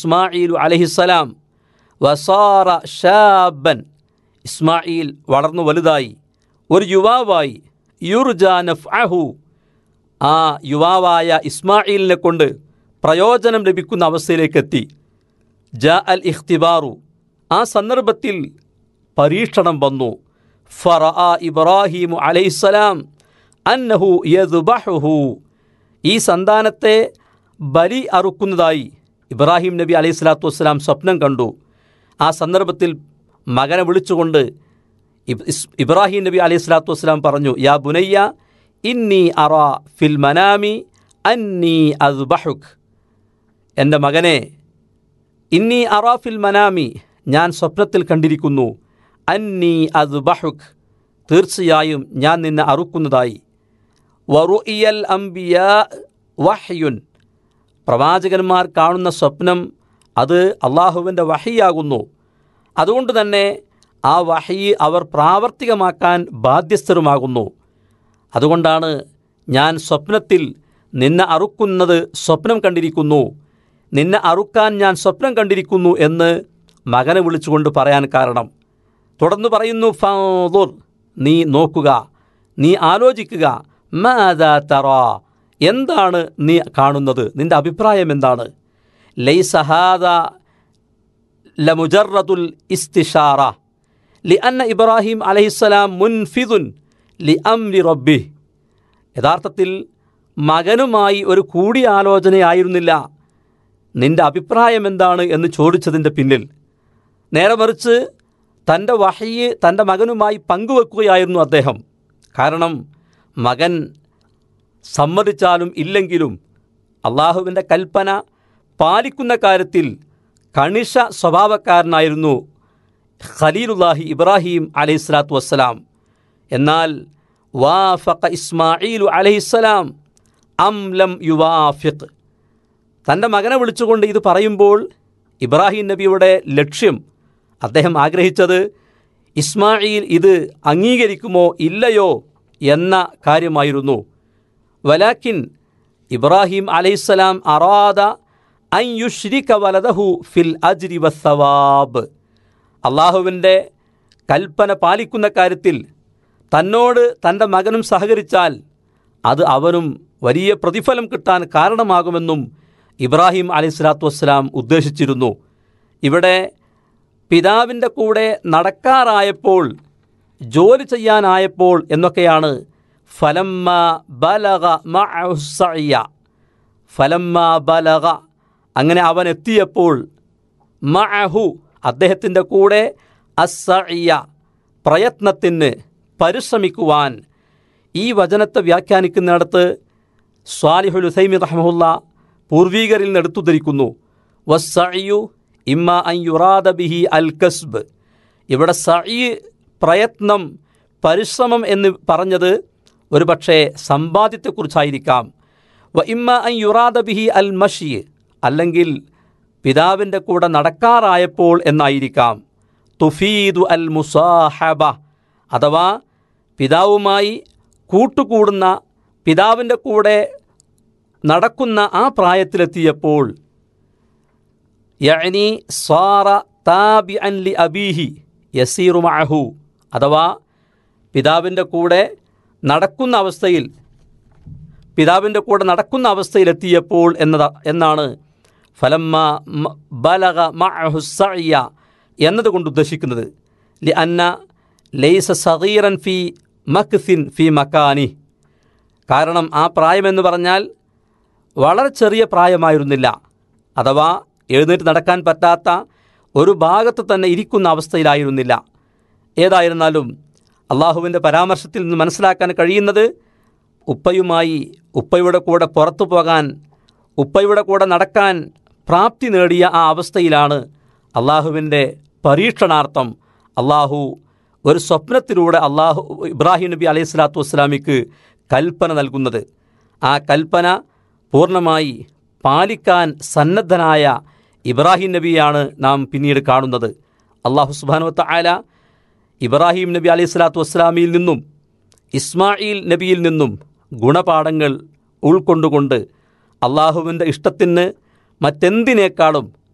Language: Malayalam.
ഇസ്മാഈലു അലൈഹിസ്സലാം വസാറ ഷാബൻ, ഇസ്മായിൽ വളർന്നു വലുതായി ഒരു യുവാവായി. യുർജാ നഫ്അഹു, ആ യുവാവായ ഇസ്മായിലിനെ കൊണ്ട് പ്രയോജനം ലഭിക്കുന്ന അവസ്ഥയിലേക്കെത്തി. ജാ അൽ ഇഖ്തിബാറു, ആ സന്ദർഭത്തിൽ പരീക്ഷണം വന്നു. ഫറഅ ഇബ്രാഹിമു അലൈഹിസ്സലാം അന്നഹു യദ്ബഹുഹു, ഈ സന്താനത്തെ ബലി അറുക്കുന്നതായി ഇബ്രാഹിം നബി അലൈഹി സ്വലാത്തു വസ്സലാം സ്വപ്നം കണ്ടു. ആ സന്ദർഭത്തിൽ മകനെ വിളിച്ചുകൊണ്ട് ഇബ്രാഹിം നബി അലൈഹി സ്വലാത്തു വസ്സലാം പറഞ്ഞു, യാ ബുനയ്യ ഇന്നി അറാ ഫിൽ മനാമി അന്നി അദ്ബഹുക്, എൻ്റെ മകനെ, ഇന്നി അറാ ഫിൽ മനാമി, ഞാൻ സ്വപ്നത്തിൽ കണ്ടിരിക്കുന്നു, അന്നി അദ്ബഹുക്, തീർച്ചയായും ഞാൻ നിന്നെ അറുക്കുന്നതായി. വറുഇയൽ അംബിയാ വഹ്യുൻ, പ്രവാചകന്മാർ കാണുന്ന സ്വപ്നം അത് അള്ളാഹുവിൻ്റെ വഹിയാകുന്നു. അതുകൊണ്ട് തന്നെ ആ വഹി അവർ പ്രാവർത്തികമാക്കാൻ ബാധ്യസ്ഥരുമാകുന്നു. അതുകൊണ്ടാണ് ഞാൻ സ്വപ്നത്തിൽ നിന്നെ അറുക്കുന്നത് സ്വപ്നം കണ്ടിരിക്കുന്നു, നിന്നെ അറുക്കാൻ ഞാൻ സ്വപ്നം കണ്ടിരിക്കുന്നു എന്ന് മകനെ വിളിച്ചുകൊണ്ട് പറയാൻ കാരണം. തുടർന്ന് പറയുന്നു, ഫൻദുർ, നീ നോക്കുക, നീ ആലോചിക്കുക, മാദാ തറാ, എന്താണ് നീ കാണുന്നത്, നിൻ്റെ അഭിപ്രായം എന്താണ്. ലൈസ ഹാദാ ലമുജറദുൽ ഇസ്തിഷാറ ലിഅന്ന ഇബ്രാഹിം അലൈഹിസ്സലാം മുൻഫിദുൻ ലിഅംരി റബ്ബിഹ്, യഥാർത്ഥത്തിൽ മകനുമായി ഒരു കൂടിയാലോചനയായിരുന്നില്ല നിൻ്റെ അഭിപ്രായം എന്താണ് എന്ന് ചോദിച്ചതിൻ്റെ പിന്നിൽ. നേരെ മറിച്ച് തൻ്റെ വഹയ്യ് തൻ്റെ മകനുമായി പങ്കുവെക്കുകയായിരുന്നു അദ്ദേഹം. കാരണം മകൻ സമ്മതിച്ചാലും ഇല്ലെങ്കിലും അള്ളാഹുവിൻ്റെ കൽപ്പന പാലിക്കുന്ന കാര്യത്തിൽ കണിശ സ്വഭാവക്കാരനായിരുന്നു ഖലീലുല്ലാഹി ഇബ്രാഹിം അലൈഹിസ്സലാത്തു വസ്സലാം. എന്നാൽ വാഫഖ ഇസ്മാഈലു അലൈഹിസ്സലാം അം ലം യുവാഫിഖ്, തൻ്റെ മകനെ വിളിച്ചുകൊണ്ട് ഇത് പറയുമ്പോൾ ഇബ്രാഹിം നബിയുടെ ലക്ഷ്യം, അദ്ദേഹം ആഗ്രഹിച്ചത് ഇസ്മായിൽ ഇത് അംഗീകരിക്കുമോ ഇല്ലയോ എന്ന കാര്യമായിരുന്നു. വലാക്കിൻ ഇബ്രാഹിം അലൈഹിസ്സലാം അറാദ അൻ യുശ്രിക വലദഹു ഫിൽ അജ്രി വസ്സവാബ്, അള്ളാഹുവിൻ്റെ കൽപ്പന പാലിക്കുന്ന കാര്യത്തിൽ തന്നോട് തൻ്റെ മകനും സഹകരിച്ചാൽ അത് അവനും വലിയ പ്രതിഫലം കിട്ടാൻ കാരണമാകുമെന്നും ഇബ്രാഹിം അലൈഹിസ്സലാത്തു വസ്സലാം ഉദ്ദേശിച്ചിരുന്നു. ഇവിടെ പിതാവിൻ്റെ കൂടെ നടക്കാറായപ്പോൾ, ജോലി ചെയ്യാനായപ്പോൾ എന്നൊക്കെയാണ് ഫലമ്മ ബലഗ മഅഹു സഅയ, ഫലമ്മ ബലഗ, അങ്ങനെ അവൻ എത്തിയപ്പോൾ, മഅഹു അദ്ദേഹത്തിൻ്റെ കൂടെ, അസ്സഅയ പ്രയത്നത്തിന്, പരിശ്രമിക്കുവാൻ. ഈ വചനത്തെ വ്യാഖ്യാനിക്കുന്നിടത്ത് സ്വാലിഹുൽ ഉസൈമീൻ റഹ്മഹുല്ലാ പൂർവീകരിൽ നിന്ന് എടുത്തുദ്ധരിക്കുന്നു, വസ്സഅയു ഇമ്മ അൻ യുറാദ ബിഹി അൽ കസ്ബ്, ഇവിടെ സഅയ് പ്രയത്നം, പരിശ്രമം എന്ന് പറഞ്ഞത് ഒരു പക്ഷേ സമ്പാദ്യത്തെക്കുറിച്ചായിരിക്കാം. വ ഇമ്മ അൻ യുറാദ ബിഹി അൽ മഷി, അല്ലെങ്കിൽ പിതാവിൻ്റെ കൂടെ നടക്കാറായപ്പോൾ എന്നായിരിക്കാം. തുഫീദു അൽ മുസാഹബ, അഥവാ പിതാവുമായി കൂട്ടുകൂടുന്ന, പിതാവിൻ്റെ കൂടെ നടക്കുന്ന ആ പ്രായത്തിലെത്തിയപ്പോൾ. യഅനി സാറ താബിഅൻ ലി അബീഹി യസീറു മഅഹു, അഥവാ പിതാവിൻ്റെ കൂടെ നടക്കുന്ന അവസ്ഥയിൽ, പിതാവിൻ്റെ കൂടെ നടക്കുന്ന അവസ്ഥയിലെത്തിയപ്പോൾ എന്നാണ് ഫലമ്മ ബലഗ മഅഹു സഅയ എന്നതുകൊണ്ട് ഉദ്ദേശിക്കുന്നത്. ലി അന്ന ലൈസ സഗീറൻ ഫി മക്സിൻ ഫി മക്കാനി, കാരണം ആ പ്രായമെന്ന് പറഞ്ഞാൽ വളരെ ചെറിയ പ്രായമായിരുന്നില്ല, അഥവാ എഴുന്നേറ്റ് നടക്കാൻ പറ്റാത്ത ഒരു ഭാഗത്ത് തന്നെ ഇരിക്കുന്ന അവസ്ഥയിലായിരുന്നില്ല. ഏതായിരുന്നാലും അള്ളാഹുവിൻ്റെ പരാമർശത്തിൽ നിന്ന് മനസ്സിലാക്കാൻ കഴിയുന്നത്, ഉപ്പയുമായി, ഉപ്പയുടെ കൂടെ പുറത്തു പോകാൻ, ഉപ്പയുടെ കൂടെ നടക്കാൻ പ്രാപ്തി നേടിയ ആ അവസ്ഥയിലാണ് അള്ളാഹുവിൻ്റെ പരീക്ഷണാർത്ഥം അള്ളാഹു ഒരു സ്വപ്നത്തിലൂടെ ഇബ്രാഹിം നബി അലൈഹി സ്വലാത്തു വസ്സലാമിക്ക് കൽപ്പന നൽകുന്നത്. ആ കൽപ്പന പൂർണ്ണമായി പാലിക്കാൻ സന്നദ്ധനായ ഇബ്രാഹിം നബിയാണ് നാം പിന്നീട് കാണുന്നത്. അള്ളാഹു സുബ്ഹാനഹു വ തആല ഇബ്രാഹിം നബി അലൈഹി സ്വലാത്തു വസ്സലാമിയിൽ നിന്നും ഇസ്മായിൽ നബിയിൽ നിന്നും ഗുണപാഠങ്ങൾ ഉൾക്കൊണ്ടുകൊണ്ട് അള്ളാഹുവിൻ്റെ ഇഷ്ടത്തിന് മറ്റെന്തിനേക്കാളും